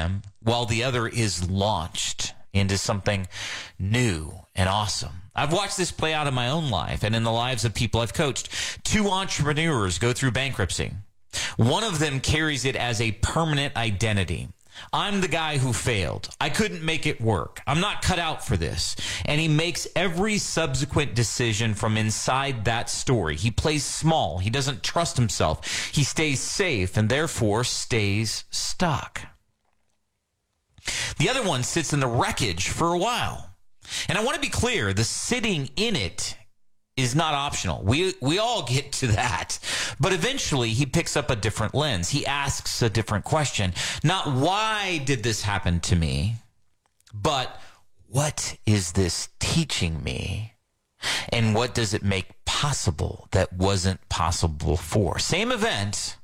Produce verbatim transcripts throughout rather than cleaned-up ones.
them while the other is launched into something new and awesome. I've watched this play out in my own life and in the lives of people I've coached. Two entrepreneurs go through bankruptcy. One of them carries it as a permanent identity. I'm the guy who failed. I couldn't make it work. I'm not cut out for this. And he makes every subsequent decision from inside that story. He plays small. He doesn't trust himself. He stays safe and therefore stays stuck. The other one sits in the wreckage for a while. And I want to be clear, the sitting in it is not optional. We we all get to that. But eventually he picks up a different lens. He asks a different question. Not why did this happen to me, but what is this teaching me? And what does it make possible that wasn't possible before? Same event,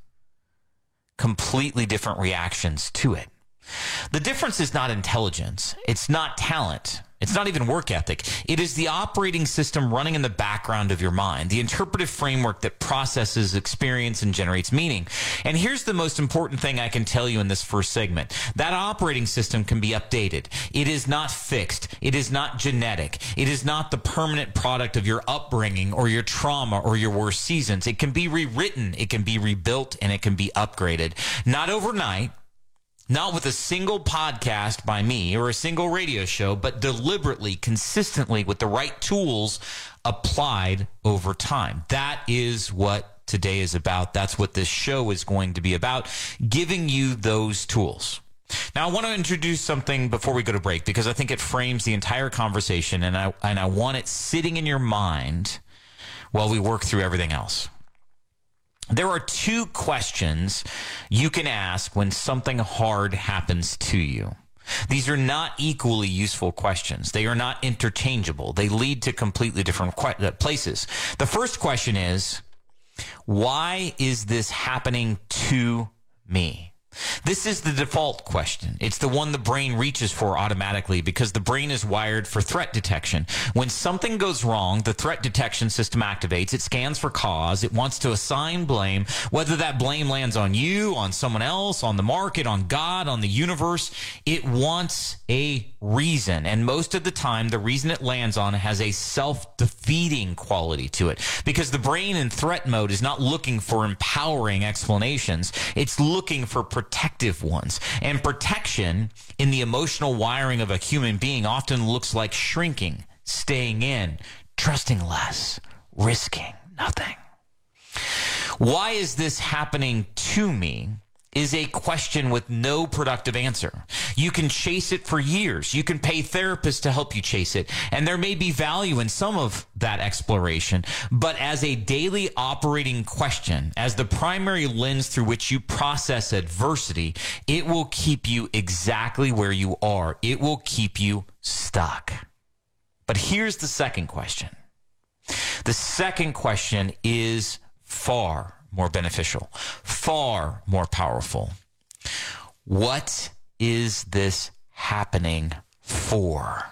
completely different reactions to it. The difference is not intelligence. It's not talent. It's not even work ethic. It is the operating system running in the background of your mind, the interpretive framework that processes experience and generates meaning. And here's the most important thing I can tell you in this first segment. That operating system can be updated. It is not fixed. It is not genetic. It is not the permanent product of your upbringing or your trauma or your worst seasons. It can be rewritten. It can be rebuilt, and it can be upgraded. Not overnight. Not with a single podcast by me or a single radio show, but deliberately, consistently with the right tools applied over time. That is what today is about. That's what this show is going to be about, giving you those tools. Now, I want to introduce something before we go to break because I think it frames the entire conversation, and I, and I want it sitting in your mind while we work through everything else. There are two questions you can ask when something hard happens to you. These are not equally useful questions. They are not interchangeable. They lead to completely different que- places. The first question is, why is this happening to me? This is the default question. It's the one the brain reaches for automatically because the brain is wired for threat detection. When something goes wrong, the threat detection system activates. It scans for cause. It wants to assign blame, whether that blame lands on you, on someone else, on the market, on God, on the universe. It wants a reason. And most of the time, the reason it lands on has a self-defeating quality to it because the brain in threat mode is not looking for empowering explanations. It's looking for protective ones. And protection in the emotional wiring of a human being often looks like shrinking, staying in, trusting less, risking nothing. Why is this happening to me is a question with no productive answer. You can chase it for years. You can pay therapists to help you chase it. And there may be value in some of that exploration. But as a daily operating question, as the primary lens through which you process adversity, it will keep you exactly where you are. It will keep you stuck. But here's the second question. The second question is far more beneficial, far more powerful. What is this happening for?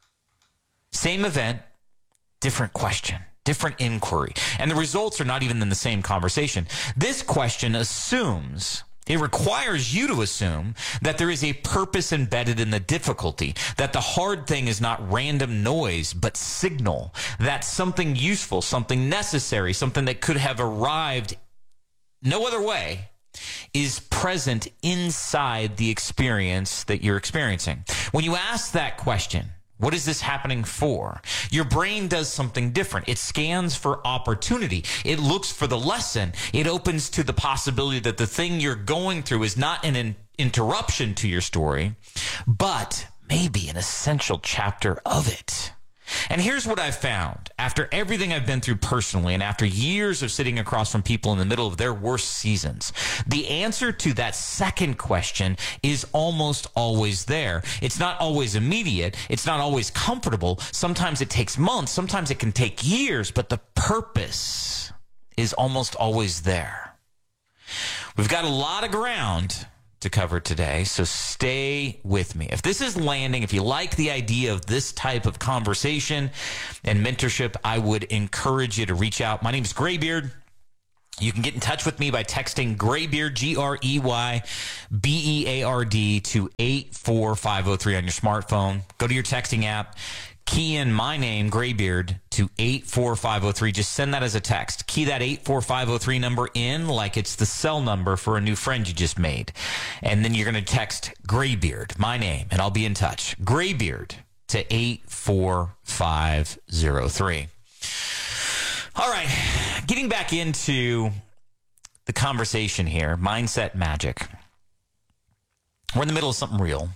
Same event, different question, different inquiry. And the results are not even in the same conversation. This question assumes, it requires you to assume that there is a purpose embedded in the difficulty, that the hard thing is not random noise, but signal, that something useful, something necessary, something that could have arrived no other way is present inside the experience that you're experiencing. When you ask that question, what is this happening for? Your brain does something different. It scans for opportunity. It looks for the lesson. It opens to the possibility that the thing you're going through is not an in- interruption to your story, but maybe an essential chapter of it. And here's what I've found. After everything I've been through personally and after years of sitting across from people in the middle of their worst seasons, the answer to that second question is almost always there. It's not always immediate. It's not always comfortable. Sometimes it takes months. Sometimes it can take years, but the purpose is almost always there. We've got a lot of ground to cover today, so stay with me. If this is landing, if you like the idea of this type of conversation and mentorship, I would encourage you to reach out. My name is Graybeard. You can get in touch with me by texting Graybeard, G R E Y B E A R D, to eight four five zero three on your smartphone. Go to your texting app, key in my name, Graybeard, to eight four five zero three. Just send that as a text. Key that eight four five zero three number in like it's the cell number for a new friend you just made. And then you're going to text Graybeard, my name, and I'll be in touch. Graybeard to eight four five zero three. All right, getting back into the conversation here, mindset magic. We're in the middle of something real,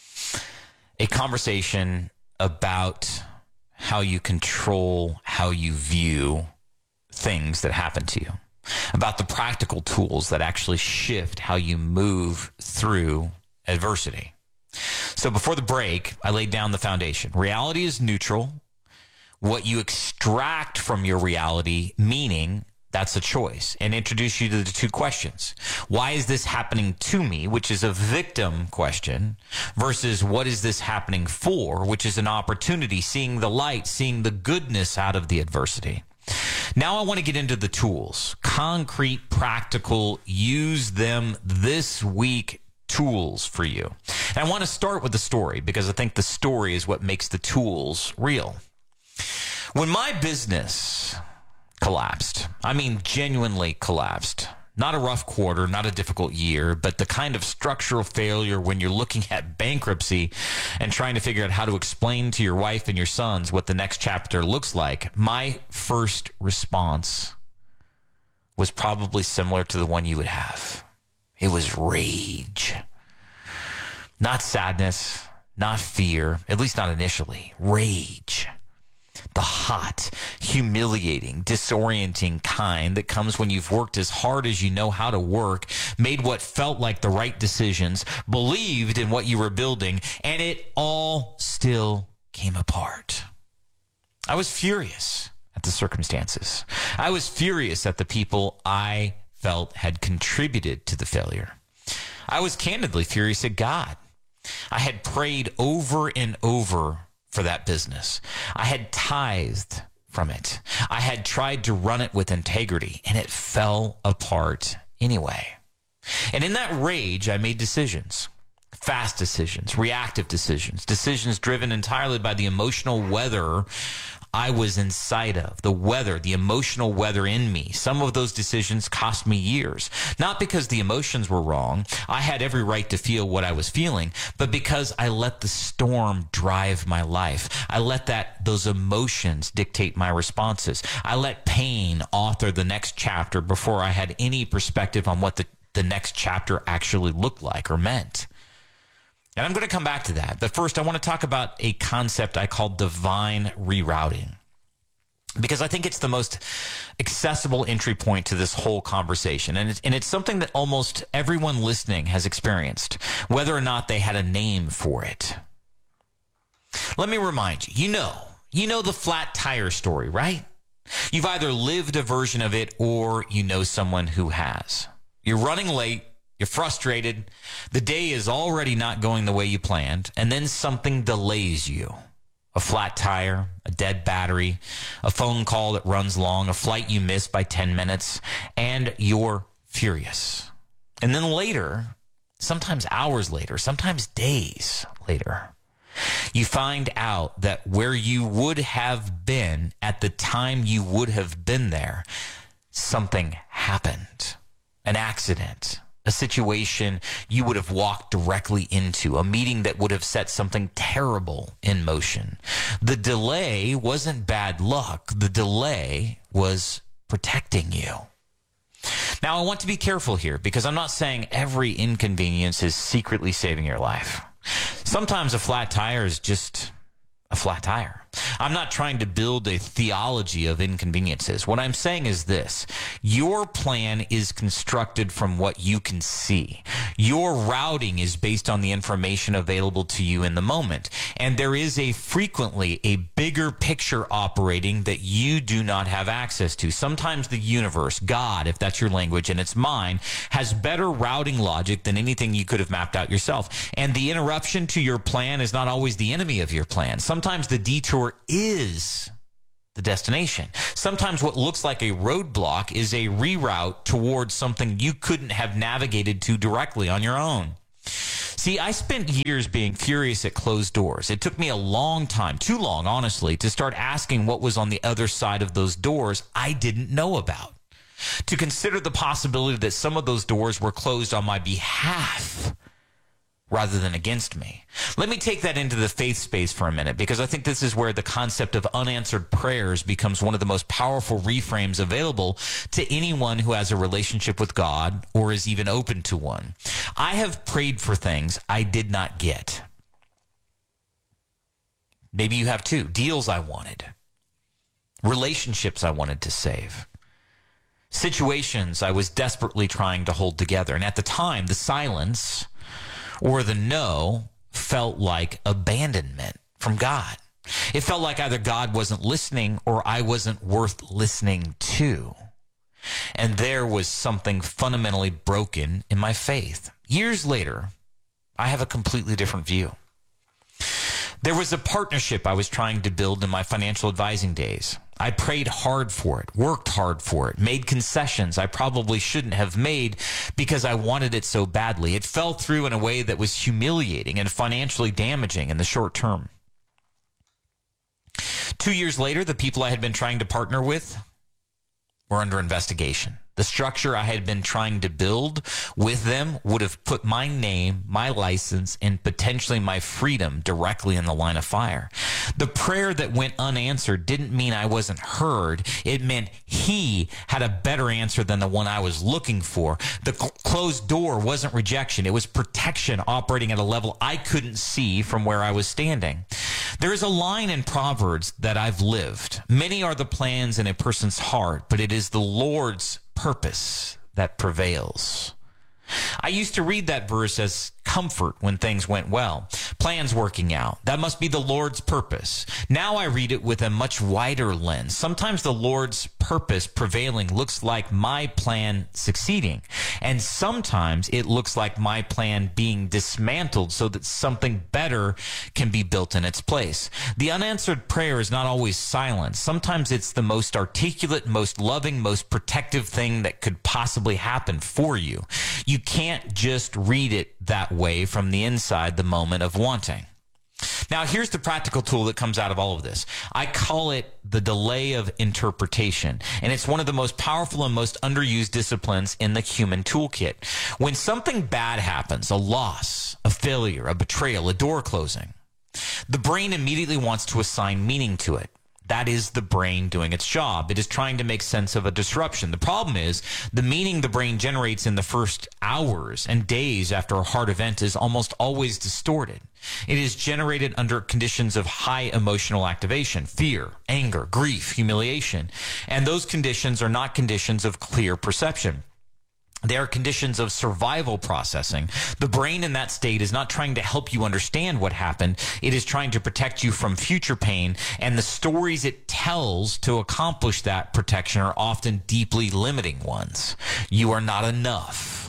a conversation about how you control how you view things that happen to you, about the practical tools that actually shift how you move through adversity. So before the break, I laid down the foundation. Reality is neutral. What you extract from your reality, meaning that's a choice, and introduce you to the two questions. Why is this happening to me, which is a victim question, versus what is this happening for, which is an opportunity, seeing the light, seeing the goodness out of the adversity. Now I want to get into the tools, concrete, practical, use them this week tools for you. And I want to start with the story because I think the story is what makes the tools real. When my business collapsed, I mean genuinely collapsed, not a rough quarter, not a difficult year, but the kind of structural failure when you're looking at bankruptcy and trying to figure out how to explain to your wife and your sons what the next chapter looks like, my first response was probably similar to the one you would have. It was rage. Not sadness, not fear, at least not initially. Rage. The hot, humiliating, disorienting kind that comes when you've worked as hard as you know how to work, made what felt like the right decisions, believed in what you were building, and it all still came apart. I was furious at the circumstances. I was furious at the people I felt had contributed to the failure. I was candidly furious at God. I had prayed over and over for that business. I had tithed from it. I had tried to run it with integrity, and it fell apart anyway. And in that rage, I made decisions. Fast decisions, reactive decisions, decisions driven entirely by the emotional weather I was inside of, the weather, the emotional weather in me. Some of those decisions cost me years, not because the emotions were wrong. I had every right to feel what I was feeling, but because I let the storm drive my life. I let that those emotions dictate my responses. I let pain author the next chapter before I had any perspective on what the, the next chapter actually looked like or meant. And I'm going to come back to that. But first, I want to talk about a concept I call divine rerouting, because I think it's the most accessible entry point to this whole conversation. And it's, and it's something that almost everyone listening has experienced, whether or not they had a name for it. Let me remind you, you know, you know the flat tire story, right? You've either lived a version of it or you know someone who has. You're running late. You're frustrated. The day is already not going the way you planned, and then something delays you. A flat tire, a dead battery, a phone call that runs long, a flight you miss by ten minutes, and you're furious. And then later, sometimes hours later, sometimes days later, you find out that where you would have been at the time you would have been there, something happened. An accident. A situation you would have walked directly into, a meeting that would have set something terrible in motion. The delay wasn't bad luck. The delay was protecting you. Now, I want to be careful here because I'm not saying every inconvenience is secretly saving your life. Sometimes a flat tire is just a flat tire. I'm not trying to build a theology of inconveniences. What I'm saying is this. Your plan is constructed from what you can see. Your routing is based on the information available to you in the moment. And there is a frequently a bigger picture operating that you do not have access to. Sometimes the universe, God, if that's your language and it's mine, has better routing logic than anything you could have mapped out yourself. And the interruption to your plan is not always the enemy of your plan. Sometimes the detour is the destination. Sometimes what looks like a roadblock is a reroute towards something you couldn't have navigated to directly on your own. See, I spent years being furious at closed doors. It took me a long time, too long, honestly, to start asking what was on the other side of those doors I didn't know about. To consider the possibility that some of those doors were closed on my behalf rather than against me. Let me take that into the faith space for a minute, because I think this is where the concept of unanswered prayers becomes one of the most powerful reframes available to anyone who has a relationship with God or is even open to one. I have prayed for things I did not get. Maybe you have too. Deals I wanted. Relationships I wanted to save. Situations I was desperately trying to hold together. And at the time, the silence or the no felt like abandonment from God. It felt like either God wasn't listening or I wasn't worth listening to. And there was something fundamentally broken in my faith. Years later, I have a completely different view. There was a partnership I was trying to build in my financial advising days. I prayed hard for it, worked hard for it, made concessions I probably shouldn't have made because I wanted it so badly. It fell through in a way that was humiliating and financially damaging in the short term. Two years later, the people I had been trying to partner with were under investigation. The structure I had been trying to build with them would have put my name, my license, and potentially my freedom directly in the line of fire. The prayer that went unanswered didn't mean I wasn't heard. It meant he had a better answer than the one I was looking for. The cl- closed door wasn't rejection. It was protection operating at a level I couldn't see from where I was standing. There is a line in Proverbs that I've lived. Many are the plans in a person's heart, but it is the Lord's purpose that prevails. I used to read that verse as comfort when things went well. Plans working out. That must be the Lord's purpose. Now I read it with a much wider lens. Sometimes the Lord's purpose prevailing looks like my plan succeeding. And sometimes it looks like my plan being dismantled so that something better can be built in its place. The unanswered prayer is not always silence. Sometimes it's the most articulate, most loving, most protective thing that could possibly happen for you. You can't just read it that way from the inside the moment of wanting. Now, here's the practical tool that comes out of all of this. I call it the delay of interpretation, and it's one of the most powerful and most underused disciplines in the human toolkit. When something bad happens, a loss, a failure, a betrayal, a door closing, the brain immediately wants to assign meaning to it. That is the brain doing its job. It is trying to make sense of a disruption. The problem is the meaning the brain generates in the first hours and days after a hard event is almost always distorted. It is generated under conditions of high emotional activation, fear, anger, grief, humiliation. And those conditions are not conditions of clear perception. They are conditions of survival processing. The brain in that state is not trying to help you understand what happened. It is trying to protect you from future pain, and the stories it tells to accomplish that protection are often deeply limiting ones. You are not enough.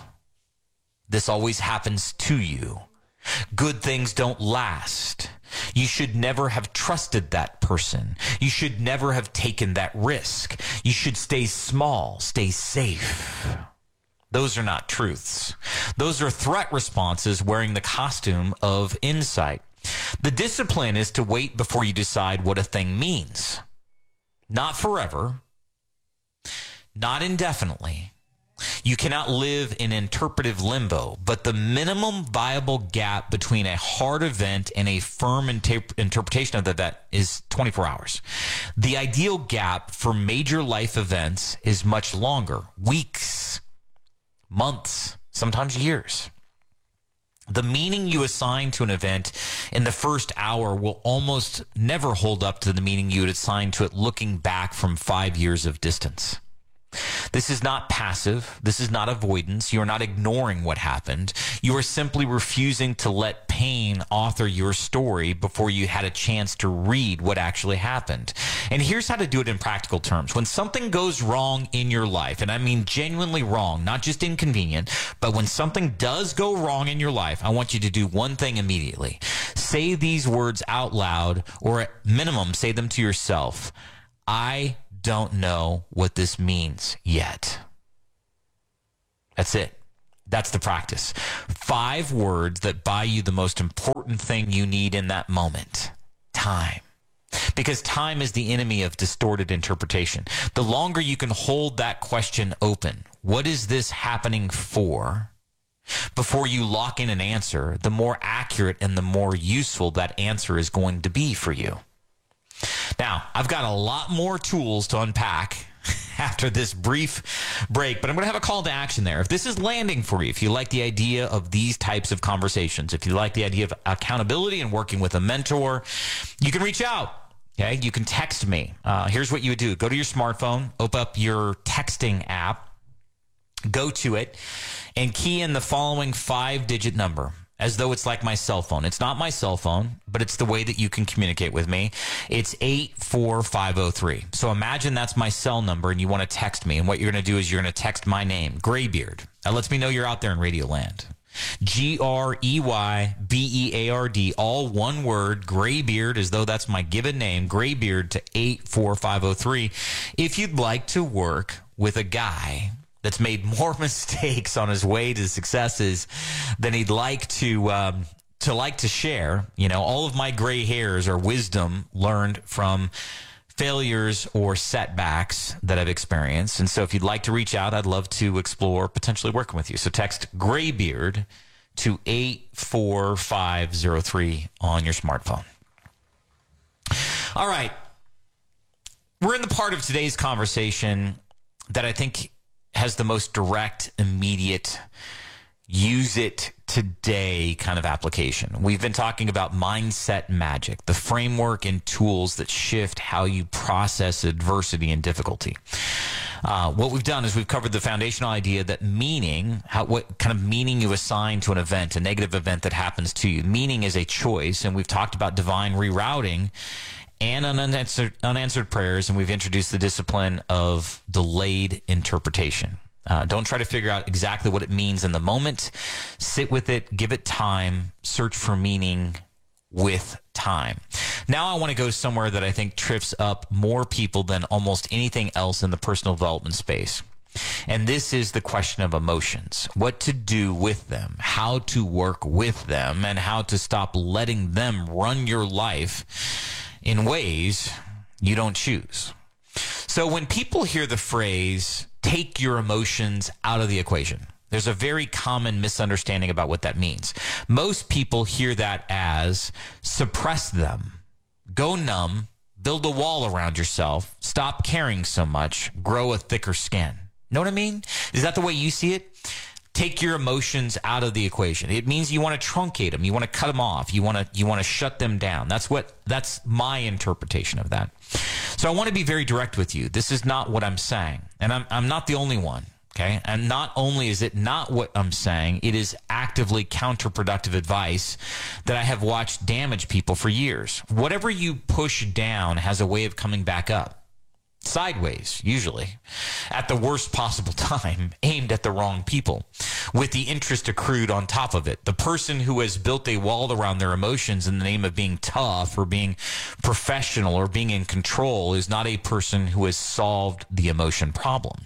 This always happens to you. Good things don't last. You should never have trusted that person. You should never have taken that risk. You should stay small, stay safe. Those are not truths. Those are threat responses wearing the costume of insight. The discipline is to wait before you decide what a thing means. Not forever. Not indefinitely. You cannot live in interpretive limbo, but the minimum viable gap between a hard event and a firm inter- interpretation of the event is twenty-four hours. The ideal gap for major life events is much longer, weeks, months, sometimes years. The meaning you assign to an event in the first hour will almost never hold up to the meaning you would assign to it looking back from five years of distance. This is not passive. This is not avoidance. You are not ignoring what happened. You are simply refusing to let pain author your story before you had a chance to read what actually happened. And here's how to do it in practical terms. When something goes wrong in your life, and I mean genuinely wrong, not just inconvenient, but when something does go wrong in your life, I want you to do one thing immediately. Say these words out loud, or at minimum, say them to yourself. I don't know what this means yet. That's it. That's the practice. Five words that buy you the most important thing you need in that moment. Time. Because time is the enemy of distorted interpretation. The longer you can hold that question open, what is this happening for? Before you lock in an answer, the more accurate and the more useful that answer is going to be for you. Now, I've got a lot more tools to unpack after this brief break, but I'm going to have a call to action there. If this is landing for you, if you like the idea of these types of conversations, if you like the idea of accountability and working with a mentor, you can reach out. Okay, you can text me. Uh, here's what you would do. Go to your smartphone, open up your texting app, go to it, and key in the following five-digit number, as though it's like my cell phone. It's not my cell phone, but it's the way that you can communicate with me. It's eight four five zero three. So imagine that's my cell number, and you want to text me. And what you're going to do is you're going to text my name, Graybeard. That lets me know you're out there in Radio Land. G R E Y B E A R D, all one word, Graybeard, as though that's my given name, Graybeard, to eight four five zero three. If you'd like to work with a guy that's made more mistakes on his way to successes than he'd like to um, to like to share, you know, all of my gray hairs are wisdom learned from failures or setbacks that I've experienced. And so if you'd like to reach out, I'd love to explore potentially working with you. So text Graybeard to eight four five zero three on your smartphone. All right. We're in the part of today's conversation that I think has the most direct, immediate, use it today kind of application. We've been talking about mindset magic, the framework and tools that shift how you process adversity and difficulty. Uh, what we've done is we've covered the foundational idea that meaning, how, what kind of meaning you assign to an event, a negative event that happens to you. Meaning is a choice, and we've talked about divine rerouting and unanswered, unanswered prayers, and we've introduced the discipline of delayed interpretation. Uh, don't try to figure out exactly what it means in the moment. Sit with it, give it time, search for meaning with time. Now I want to go somewhere that I think trips up more people than almost anything else in the personal development space. And this is the question of emotions, what to do with them, how to work with them, and how to stop letting them run your life in ways you don't choose. So when people hear the phrase, take your emotions out of the equation, there's a very common misunderstanding about what that means. Most people hear that as suppress them, go numb, build a wall around yourself, stop caring so much, grow a thicker skin. Know what I mean? Is that the way you see it? Take your emotions out of the equation. It means you want to truncate them. You want to cut them off. You want to, you want to shut them down. That's what, that's my interpretation of that. So I want to be very direct with you. This is not what I'm saying. And I'm, I'm not the only one. Okay. And not only is it not what I'm saying, it is actively counterproductive advice that I have watched damage people for years. Whatever you push down has a way of coming back up. Sideways, usually, at the worst possible time, aimed at the wrong people, with the interest accrued on top of it. The person who has built a wall around their emotions in the name of being tough or being professional or being in control is not a person who has solved the emotion problem.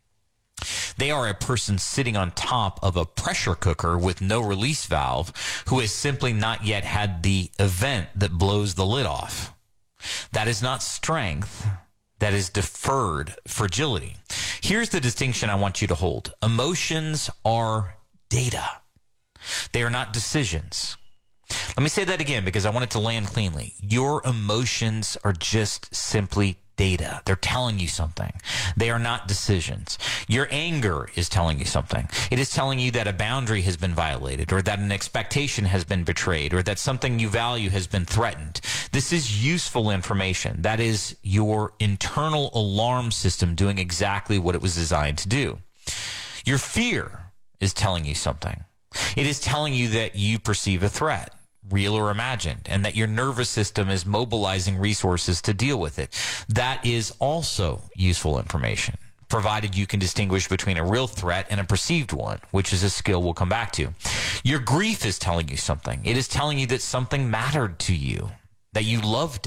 They are a person sitting on top of a pressure cooker with no release valve who has simply not yet had the event that blows the lid off. That is not strength. That is deferred fragility. Here's the distinction I want you to hold. Emotions are data. They are not decisions. Let me say that again because I want it to land cleanly. Your emotions are just simply data. They're telling you something. They are not decisions. Your anger is telling you something. It is telling you that a boundary has been violated, or that an expectation has been betrayed, or that something you value has been threatened. This is useful information. That is your internal alarm system doing exactly what it was designed to do. Your fear is telling you something. It is telling you that you perceive a threat, real or imagined, and that your nervous system is mobilizing resources to deal with it. That is also useful information, provided you can distinguish between a real threat and a perceived one, which is a skill we'll come back to. Your grief is telling you something. It is telling you that something mattered to you, that you loved it,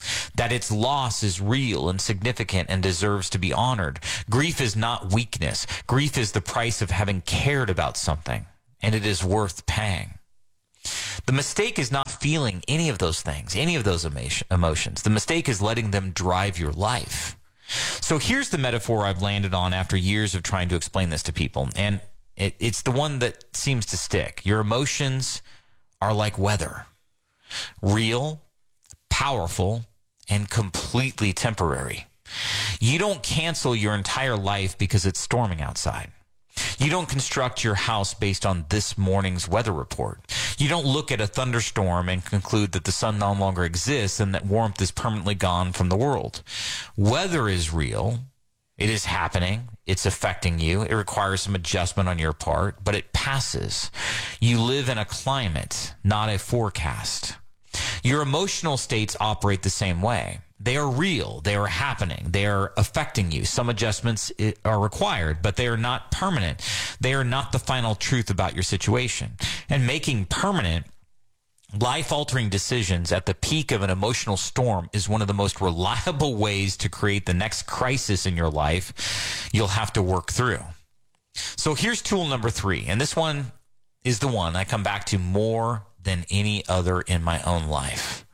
that its loss is real and significant and deserves to be honored. Grief is not weakness. Grief is the price of having cared about something, and it is worth paying. The mistake is not feeling any of those things, any of those emotions. The mistake is letting them drive your life. So here's the metaphor I've landed on after years of trying to explain this to people, and it, it's the one that seems to stick. Your emotions are like weather, real, powerful, and completely temporary. You don't cancel your entire life because it's storming outside. You don't construct your house based on this morning's weather report. You don't look at a thunderstorm and conclude that the sun no longer exists and that warmth is permanently gone from the world. Weather is real. It is happening. It's affecting you. It requires some adjustment on your part, but it passes. You live in a climate, not a forecast. Your emotional states operate the same way. They are real. They are happening. They are affecting you. Some adjustments are required, but they are not permanent. They are not the final truth about your situation. And making permanent, life-altering decisions at the peak of an emotional storm is one of the most reliable ways to create the next crisis in your life you'll have to work through. So here's tool number three, and this one is the one I come back to more than any other in my own life.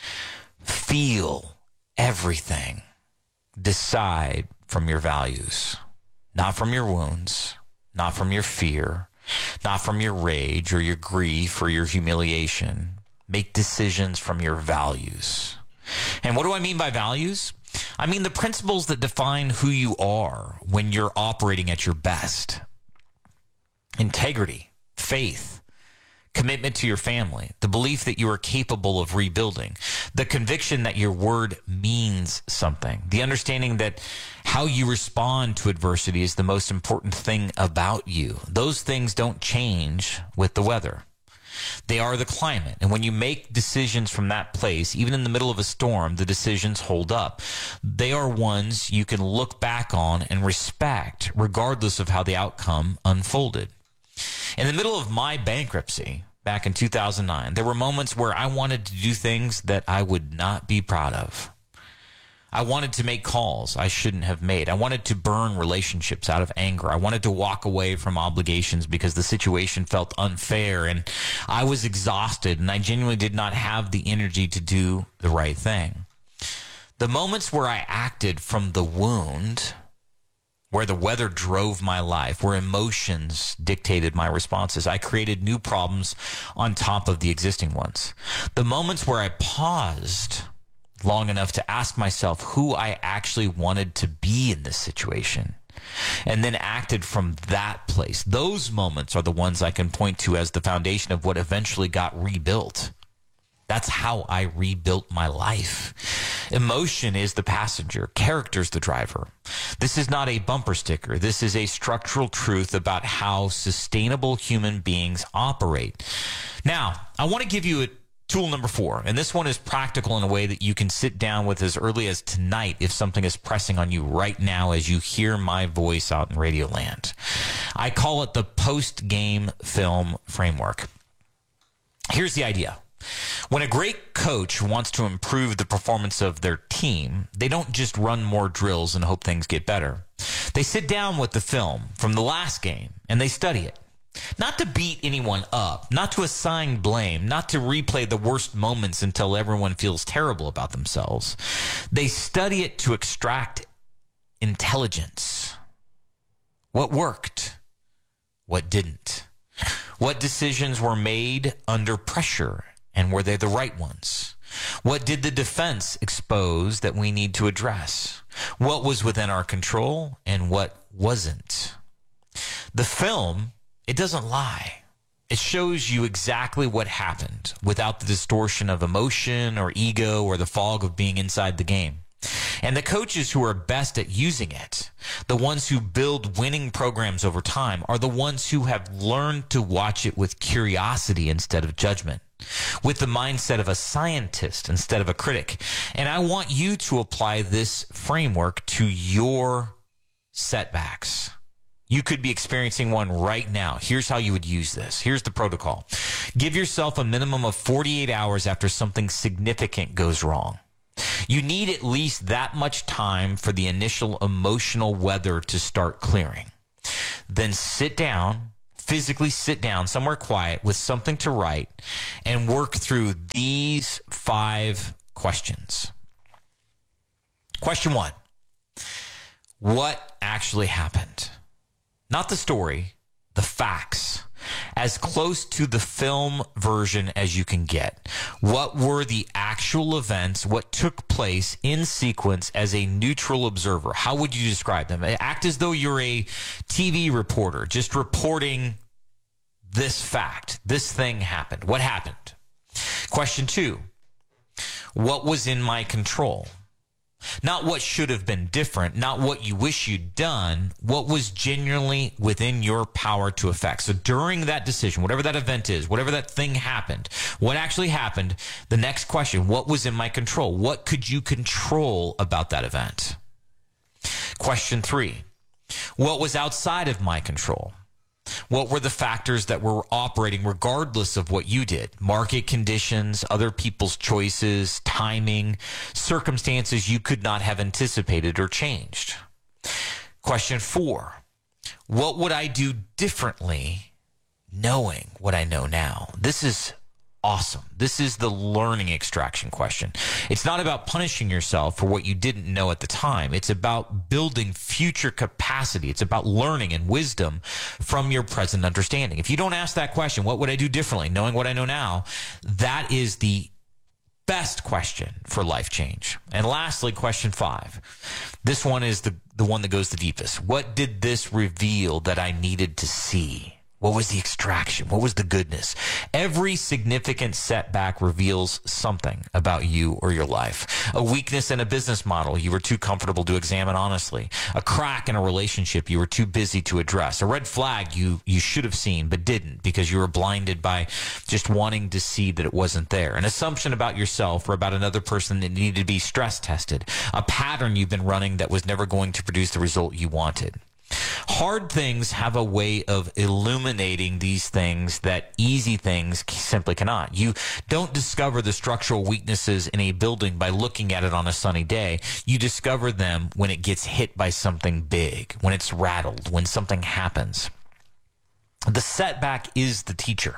Feel everything. Decide from your values, not from your wounds, not from your fear, not from your rage or your grief or your humiliation. Make decisions from your values. And what do I mean by values? I mean the principles that define who you are when you're operating at your best. Integrity, faith, commitment to your family, the belief that you are capable of rebuilding, the conviction that your word means something, the understanding that how you respond to adversity is the most important thing about you. Those things don't change with the weather. They are the climate. And when you make decisions from that place, even in the middle of a storm, the decisions hold up. They are ones you can look back on and respect, regardless of how the outcome unfolded. In the middle of my bankruptcy back in two thousand nine, there were moments where I wanted to do things that I would not be proud of. I wanted to make calls I shouldn't have made. I wanted to burn relationships out of anger. I wanted to walk away from obligations because the situation felt unfair and I was exhausted and I genuinely did not have the energy to do the right thing. The moments where I acted from the wound, where the weather drove my life, where emotions dictated my responses, I created new problems on top of the existing ones. The moments where I paused long enough to ask myself who I actually wanted to be in this situation, and then acted from that place. Those moments are the ones I can point to as the foundation of what eventually got rebuilt. That's how I rebuilt my life. Emotion is the passenger. Character's the driver. This is not a bumper sticker. This is a structural truth about how sustainable human beings operate. Now, I want to give you a tool number four, and this one is practical in a way that you can sit down with as early as tonight if something is pressing on you right now as you hear my voice out in Radio Land. I call it the post-game film framework. Here's the idea. When a great coach wants to improve the performance of their team, they don't just run more drills and hope things get better. They sit down with the film from the last game and they study it. Not to beat anyone up, not to assign blame, not to replay the worst moments until everyone feels terrible about themselves. They study it to extract intelligence. What worked? What didn't? What decisions were made under pressure, and were they the right ones? What did the defense expose that we need to address? What was within our control and what wasn't? The film, it doesn't lie. It shows you exactly what happened without the distortion of emotion or ego or the fog of being inside the game. And the coaches who are best at using it, the ones who build winning programs over time, are the ones who have learned to watch it with curiosity instead of judgment, with the mindset of a scientist instead of a critic. And I want you to apply this framework to your setbacks. You could be experiencing one right now. Here's how you would use this. Here's the protocol. Give yourself a minimum of forty-eight hours after something significant goes wrong. You need at least that much time for the initial emotional weather to start clearing. Then sit down, physically sit down somewhere quiet with something to write, and work through these five questions. Question one, what actually happened? Not the story, the facts. As close to the film version as you can get. What were the actual events? What took place in sequence as a neutral observer? How would you describe them? Act as though you're a T V reporter, just reporting this fact. This thing happened. What happened? Question two, what was in my control? Not what should have been different, not what you wish you'd done, what was genuinely within your power to affect. So during that decision, whatever that event is, whatever that thing happened, what actually happened, the next question, what was in my control? What could you control about that event? Question three, what was outside of my control? What were the factors that were operating regardless of what you did? Market conditions, other people's choices, timing, circumstances you could not have anticipated or changed. Question four, what would I do differently knowing what I know now? This is awesome. This is the learning extraction question. It's not about punishing yourself for what you didn't know at the time. It's about building future capacity. It's about learning and wisdom from your present understanding. If you don't ask that question, what would I do differently, knowing what I know now? That is the best question for life change. And lastly, question five. This one is the, the one that goes the deepest. What did this reveal that I needed to see? What was the extraction? What was the goodness? Every significant setback reveals something about you or your life. A weakness in a business model you were too comfortable to examine honestly. A crack in a relationship you were too busy to address. A red flag you, you should have seen but didn't because you were blinded by just wanting to see that it wasn't there. An assumption about yourself or about another person that needed to be stress tested. A pattern you've been running that was never going to produce the result you wanted. Hard things have a way of illuminating these things that easy things simply cannot. You don't discover the structural weaknesses in a building by looking at it on a sunny day. You discover them when it gets hit by something big, when it's rattled, when something happens. The setback is the teacher.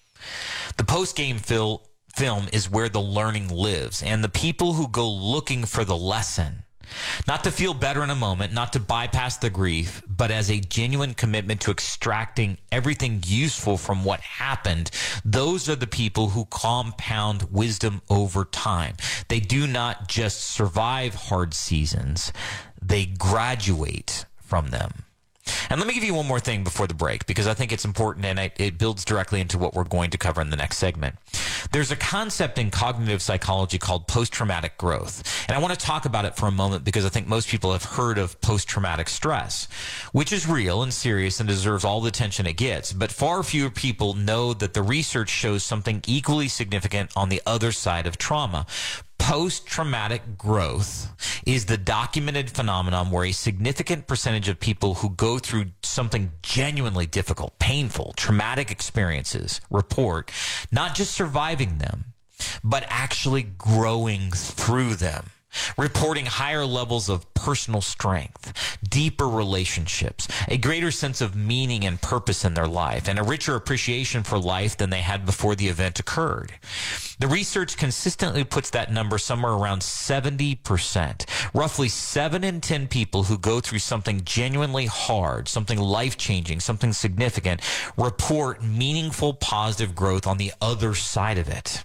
The post-game fil- film is where the learning lives, and the people who go looking for the lesson, not to feel better in a moment, not to bypass the grief, but as a genuine commitment to extracting everything useful from what happened. Those are the people who compound wisdom over time. They do not just survive hard seasons, they graduate from them. And let me give you one more thing before the break, because I think it's important and it builds directly into what we're going to cover in the next segment. There's a concept in cognitive psychology called post-traumatic growth. And I want to talk about it for a moment because I think most people have heard of post-traumatic stress, which is real and serious and deserves all the attention it gets. But far fewer people know that the research shows something equally significant on the other side of trauma. Post-traumatic growth is the documented phenomenon where a significant percentage of people who go through something genuinely difficult, painful, traumatic experiences report not just surviving them, but actually growing through them. Reporting higher levels of personal strength, deeper relationships, a greater sense of meaning and purpose in their life, and a richer appreciation for life than they had before the event occurred. The research consistently puts that number somewhere around seventy percent. Roughly seven in ten people who go through something genuinely hard, something life-changing, something significant, report meaningful positive growth on the other side of it.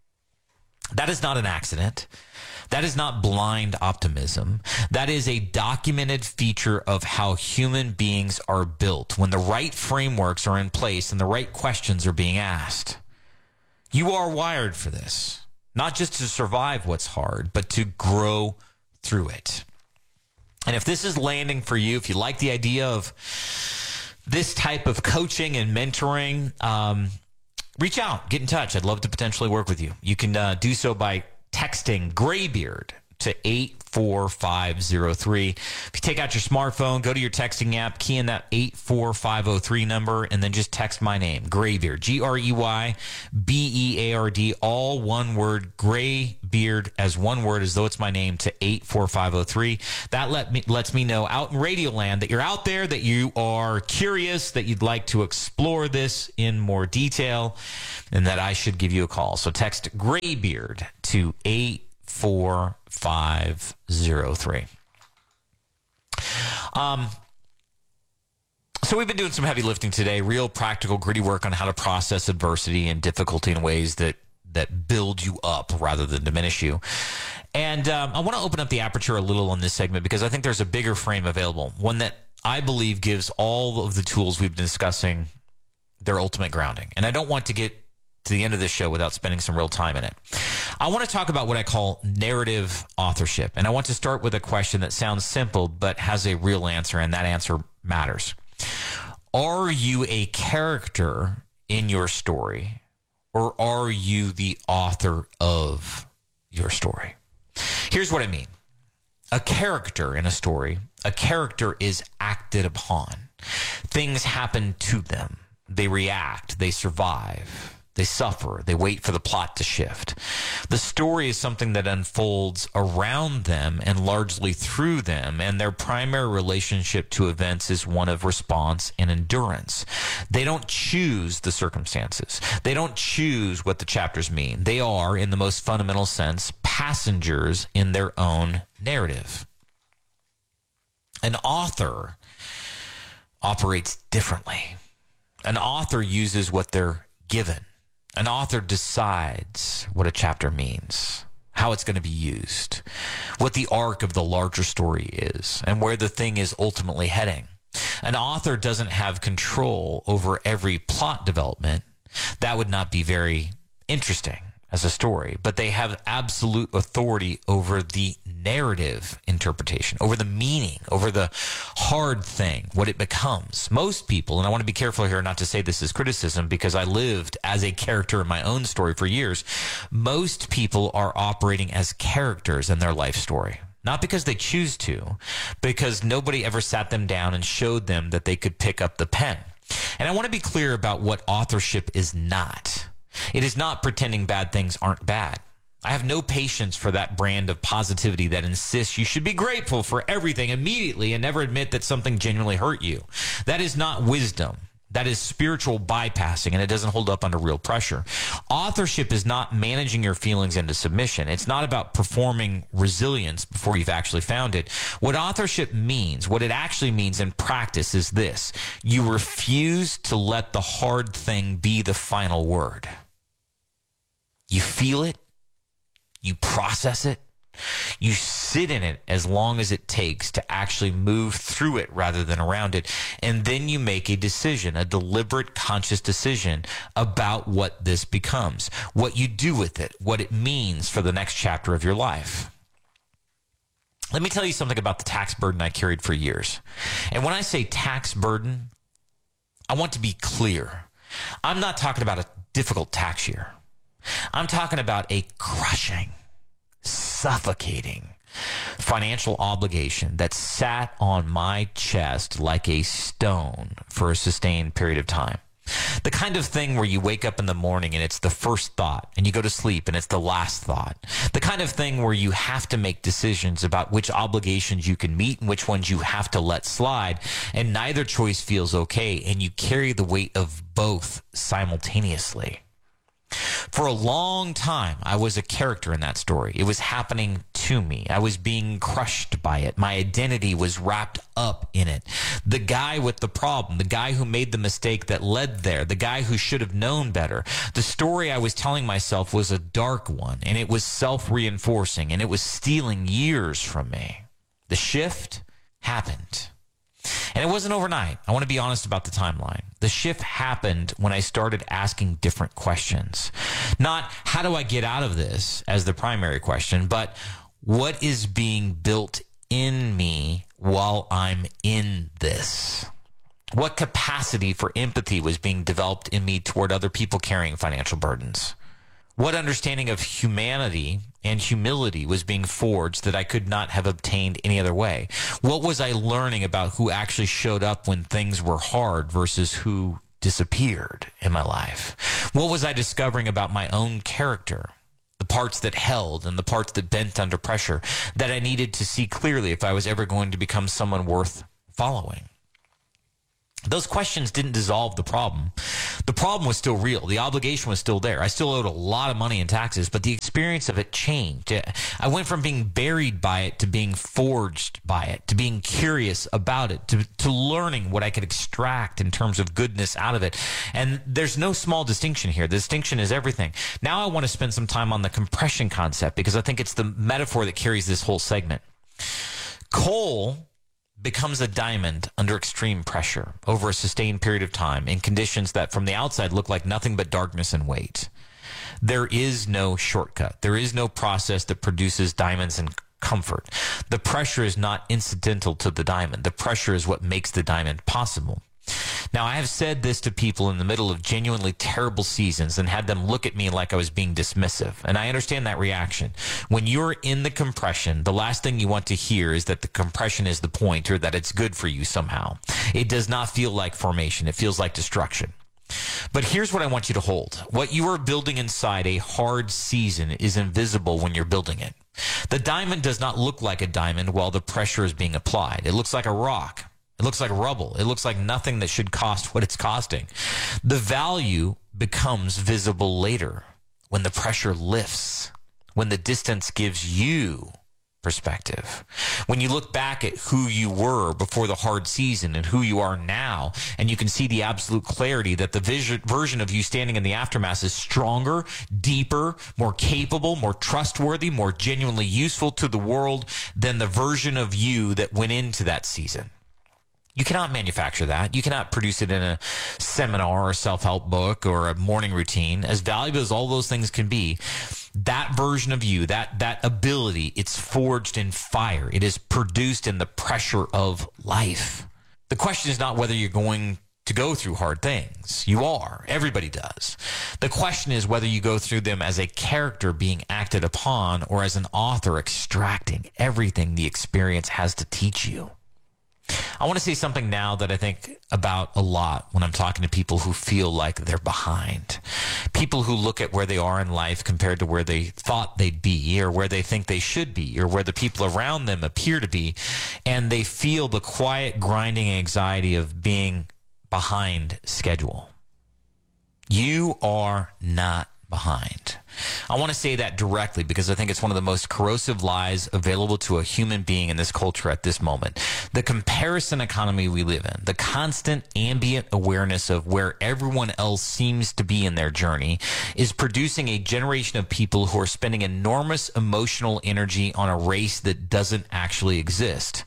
That is not an accident. That is not blind optimism. That is a documented feature of how human beings are built when the right frameworks are in place and the right questions are being asked. You are wired for this, not just to survive what's hard, but to grow through it. And if this is landing for you, if you like the idea of this type of coaching and mentoring, um, reach out, get in touch. I'd love to potentially work with you. You can uh, do so by texting Graybeard to eight four five zero three. If you take out your smartphone, go to your texting app, key in that eight four five zero three number, and then just text my name, Graybeard, G R E Y B E A R D, all one word, Graybeard as one word, as though it's my name, to eight four five zero three. That let me, lets me know out in Radio Land that you're out there, that you are curious, that you'd like to explore this in more detail, and that I should give you a call. So text Graybeard to eight four five zero three. Um, so we've been doing some heavy lifting today, real practical, gritty work on how to process adversity and difficulty in ways that, that build you up rather than diminish you. And um, I want to open up the aperture a little on this segment because I think there's a bigger frame available, one that I believe gives all of the tools we've been discussing their ultimate grounding. And I don't want to get to the end of this show without spending some real time in it. I want to talk about what I call narrative authorship. And I want to start with a question that sounds simple, but has a real answer, and that answer matters. Are you a character in your story, or are you the author of your story? Here's what I mean. A character in a story, a character is acted upon. Things happen to them. They react. They survive. They suffer. They wait for the plot to shift. The story is something that unfolds around them and largely through them, and their primary relationship to events is one of response and endurance. They don't choose the circumstances. They don't choose what the chapters mean. They are, in the most fundamental sense, passengers in their own narrative. An author operates differently. An author uses what they're given. An author decides what a chapter means, how it's going to be used, what the arc of the larger story is, and where the thing is ultimately heading. An author doesn't have control over every plot development. That would not be very interesting as a story, but they have absolute authority over the narrative interpretation, over the meaning, over the hard thing, what it becomes. Most people, and I want to be careful here not to say this as criticism because I lived as a character in my own story for years, most people are operating as characters in their life story. Not because they choose to, because nobody ever sat them down and showed them that they could pick up the pen. And I want to be clear about what authorship is not. It is not pretending bad things aren't bad. I have no patience for that brand of positivity that insists you should be grateful for everything immediately and never admit that something genuinely hurt you. That is not wisdom. That is spiritual bypassing, and it doesn't hold up under real pressure. Authorship is not managing your feelings into submission. It's not about performing resilience before you've actually found it. What authorship means, what it actually means in practice is this. You refuse to let the hard thing be the final word. You feel it. You process it. You sit in it as long as it takes to actually move through it rather than around it. And then you make a decision, a deliberate, conscious decision about what this becomes, what you do with it, what it means for the next chapter of your life. Let me tell you something about the tax burden I carried for years. And when I say tax burden, I want to be clear. I'm not talking about a difficult tax year. I'm talking about a crushing, suffocating financial obligation that sat on my chest like a stone for a sustained period of time. The kind of thing where you wake up in the morning and it's the first thought, and you go to sleep and it's the last thought. The kind of thing where you have to make decisions about which obligations you can meet and which ones you have to let slide, and neither choice feels okay, and you carry the weight of both simultaneously. For a long time, I was a character in that story. It was happening to me. I was being crushed by it. My identity was wrapped up in it. The guy with the problem, the guy who made the mistake that led there, the guy who should have known better. The story I was telling myself was a dark one, and it was self-reinforcing, and it was stealing years from me. The shift happened. And it wasn't overnight. I want to be honest about the timeline. The shift happened when I started asking different questions. Not how do I get out of this as the primary question, but what is being built in me while I'm in this? What capacity for empathy was being developed in me toward other people carrying financial burdens? What understanding of humanity and humility was being forged that I could not have obtained any other way? What was I learning about who actually showed up when things were hard versus who disappeared in my life? What was I discovering about my own character? The parts that held and the parts that bent under pressure that I needed to see clearly if I was ever going to become someone worth following. Those questions didn't dissolve the problem. The problem was still real. The obligation was still there. I still owed a lot of money in taxes, but the experience of it changed. I went from being buried by it to being forged by it, to being curious about it, to, to learning what I could extract in terms of goodness out of it. And there's no small distinction here. The distinction is everything. Now I want to spend some time on the compression concept because I think it's the metaphor that carries this whole segment. Coal becomes a diamond under extreme pressure over a sustained period of time in conditions that from the outside look like nothing but darkness and weight. There is no shortcut. There is no process that produces diamonds in comfort. The pressure is not incidental to the diamond. The pressure is what makes the diamond possible. Now, I have said this to people in the middle of genuinely terrible seasons and had them look at me like I was being dismissive. And I understand that reaction. When you're in the compression, the last thing you want to hear is that the compression is the point or that it's good for you somehow. It does not feel like formation. It feels like destruction. But here's what I want you to hold. What you are building inside a hard season is invisible when you're building it. The diamond does not look like a diamond while the pressure is being applied. It looks like a rock. It looks like rubble. It looks like nothing that should cost what it's costing. The value becomes visible later when the pressure lifts, when the distance gives you perspective. When you look back at who you were before the hard season and who you are now, and you can see the absolute clarity that the vision, version of you standing in the aftermath is stronger, deeper, more capable, more trustworthy, more genuinely useful to the world than the version of you that went into that season. You cannot manufacture that. You cannot produce it in a seminar or a self-help book or a morning routine. As valuable as all those things can be, that version of you, that that ability, it's forged in fire. It is produced in the pressure of life. The question is not whether you're going to go through hard things. You are. Everybody does. The question is whether you go through them as a character being acted upon or as an author extracting everything the experience has to teach you. I want to say something now that I think about a lot when I'm talking to people who feel like they're behind. People who look at where they are in life compared to where they thought they'd be or where they think they should be or where the people around them appear to be, and they feel the quiet grinding anxiety of being behind schedule. You are not behind. I want to say that directly because I think it's one of the most corrosive lies available to a human being in this culture at this moment. The comparison economy we live in, the constant ambient awareness of where everyone else seems to be in their journey is producing a generation of people who are spending enormous emotional energy on a race that doesn't actually exist.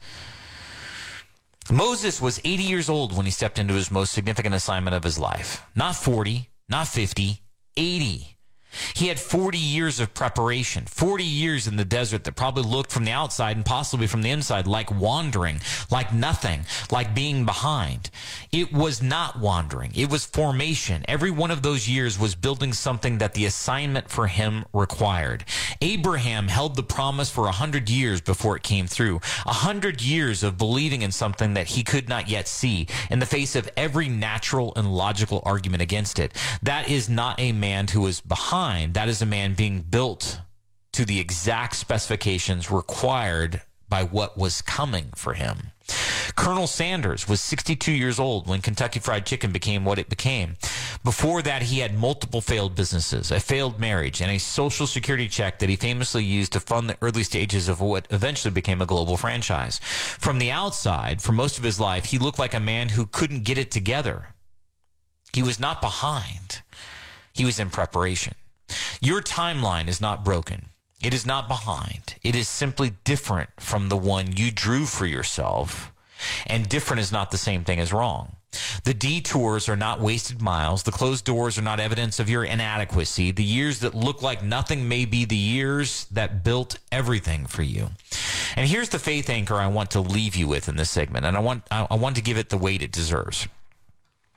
Moses was eighty years old when he stepped into his most significant assignment of his life. Not forty, not fifty, eighty. He had forty years of preparation, forty years in the desert that probably looked from the outside and possibly from the inside like wandering, like nothing, like being behind. It was not wandering. It was formation. Every one of those years was building something that the assignment for him required. Abraham held the promise for a hundred years before it came through. A hundred years of believing in something that he could not yet see in the face of every natural and logical argument against it. That is not a man who was behind. That is a man being built to the exact specifications required by what was coming for him. Colonel Sanders was sixty-two years old when Kentucky Fried Chicken became what it became. Before that, he had multiple failed businesses, a failed marriage, and a Social Security check that he famously used to fund the early stages of what eventually became a global franchise. From the outside, for most of his life, he looked like a man who couldn't get it together. He was not behind. He was in preparation. Your timeline is not broken. It is not behind. It is simply different from the one you drew for yourself, and different is not the same thing as wrong. The detours are not wasted miles. The closed doors are not evidence of your inadequacy. The years that look like nothing may be the years that built everything for you. And here's the faith anchor I want to leave you with in this segment, and I want I want to give it the weight it deserves.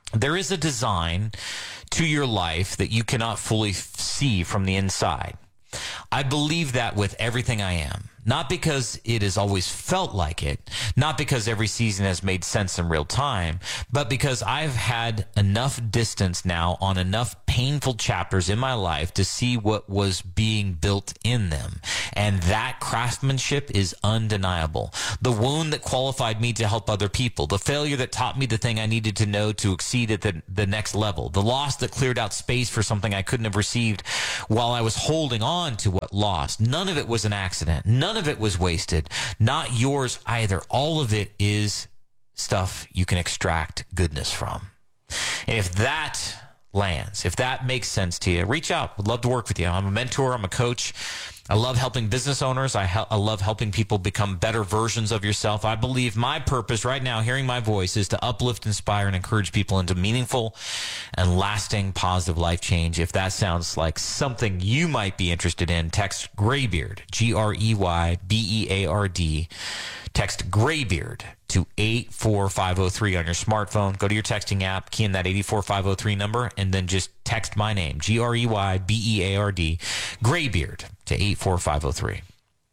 There is a design to your life that you cannot fully see from the inside. I believe that with everything I am. Not because it has always felt like it, not because every season has made sense in real time, but because I've had enough distance now on enough painful chapters in my life to see what was being built in them. And that craftsmanship is undeniable. The wound that qualified me to help other people, the failure that taught me the thing I needed to know to exceed at the, the next level, the loss that cleared out space for something I couldn't have received while I was holding on to what lost. None of it was an accident. None of it was wasted. Not yours either. All of it is stuff you can extract goodness from. And if that lands, if that makes sense to you, reach out. Would love to work with you. I'm a mentor. I'm a coach. I love helping business owners. I, hel- I love helping people become better versions of yourself. I believe my purpose right now, hearing my voice, is to uplift, inspire, and encourage people into meaningful and lasting positive life change. If that sounds like something you might be interested in, text Graybeard, G R E Y B E A R D. Text Graybeard to eight four five zero three on your smartphone. Go to your texting app, key in that eight four five zero three number, and then just text my name, G R E Y B E A R D, Graybeard, to eight four five zero three.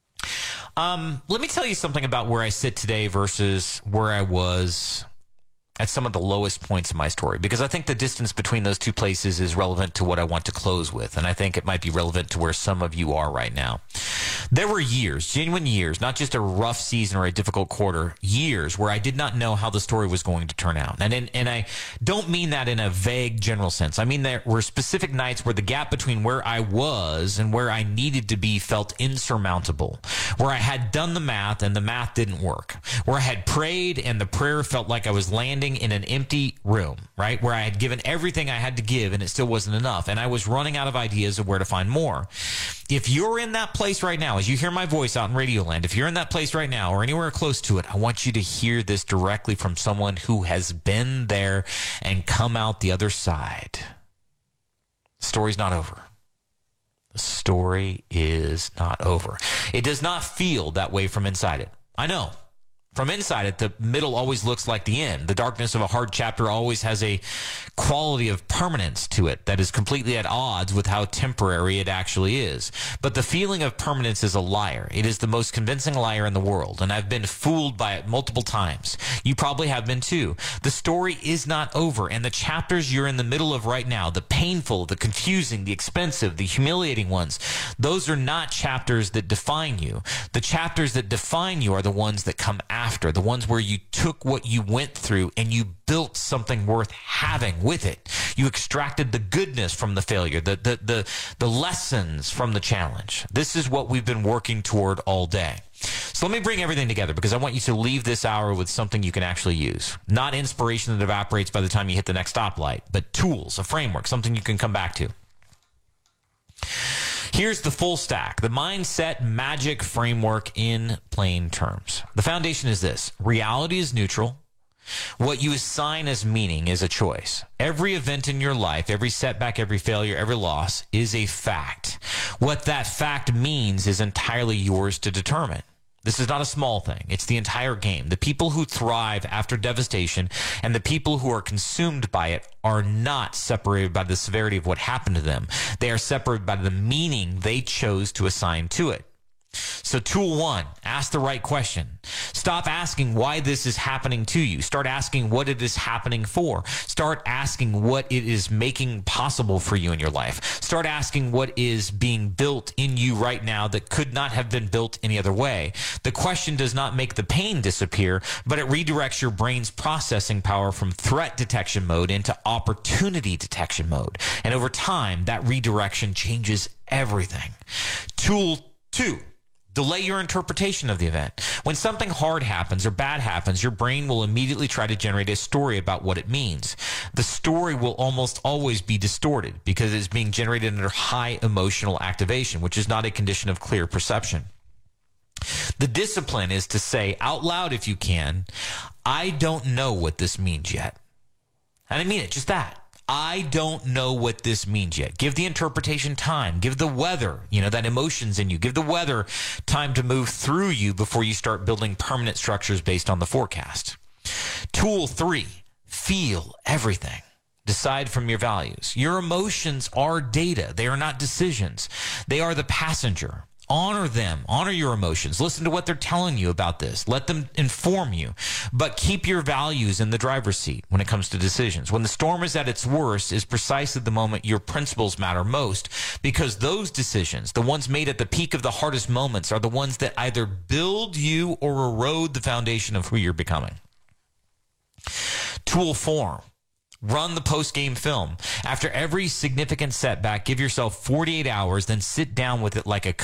Um, let me tell you something about where I sit today versus where I was at some of the lowest points in my story, because I think the distance between those two places is relevant to what I want to close with, and I think it might be relevant to where some of you are right now. There were years, genuine years, not just a rough season or a difficult quarter, years where I did not know how the story was going to turn out. And in, and I don't mean that in a vague general sense. I mean there were specific nights where the gap between where I was and where I needed to be felt insurmountable, where I had done the math and the math didn't work, where I had prayed and the prayer felt like I was landing in an empty room, right? Where I had given everything I had to give and it still wasn't enough. And I was running out of ideas of where to find more. If you're in that place right now, as you hear my voice out in Radio Land, if you're in that place right now or anywhere close to it, I want you to hear this directly from someone who has been there and come out the other side. The story's not over. The story is not over. It does not feel that way from inside it. I know. From inside it, the middle always looks like the end. The darkness of a hard chapter always has a quality of permanence to it that is completely at odds with how temporary it actually is. But the feeling of permanence is a liar. It is the most convincing liar in the world, and I've been fooled by it multiple times. You probably have been too. The story is not over, and the chapters you're in the middle of right now, the painful, the confusing, the expensive, the humiliating ones, those are not chapters that define you. The chapters that define you are the ones that come after. After, the ones where you took what you went through and you built something worth having with it. You extracted the goodness from the failure, the, the, the, the lessons from the challenge. This is what we've been working toward all day. So let me bring everything together because I want you to leave this hour with something you can actually use. Not inspiration that evaporates by the time you hit the next stoplight, but tools, a framework, something you can come back to. Here's the full stack, the mindset magic framework in plain terms. The foundation is this. Reality is neutral. What you assign as meaning is a choice. Every event in your life, every setback, every failure, every loss is a fact. What that fact means is entirely yours to determine. This is not a small thing. It's the entire game. The people who thrive after devastation and the people who are consumed by it are not separated by the severity of what happened to them. They are separated by the meaning they chose to assign to it. So tool one, ask the right question. Stop asking why this is happening to you. Start asking what it is happening for. Start asking what it is making possible for you in your life. Start asking what is being built in you right now that could not have been built any other way. The question does not make the pain disappear, but it redirects your brain's processing power from threat detection mode into opportunity detection mode. And over time, that redirection changes everything. Tool two. Delay your interpretation of the event. When something hard happens or bad happens, your brain will immediately try to generate a story about what it means. The story will almost always be distorted because it's being generated under high emotional activation, which is not a condition of clear perception. The discipline is to say out loud, if you can, I don't know what this means yet. And I mean it, just that. I don't know what this means yet. Give the interpretation time. Give the weather, you know, that emotion's in you. Give the weather time to move through you before you start building permanent structures based on the forecast. Tool three, feel everything. Decide from your values. Your emotions are data. They are not decisions. They are the passenger. Honor them. Honor your emotions. Listen to what they're telling you about this. Let them inform you. But keep your values in the driver's seat when it comes to decisions. When the storm is at its worst is precisely the moment your principles matter most, because those decisions, the ones made at the peak of the hardest moments, are the ones that either build you or erode the foundation of who you're becoming. Tool form. Run the post-game film. After every significant setback, give yourself forty-eight hours, then sit down with it like a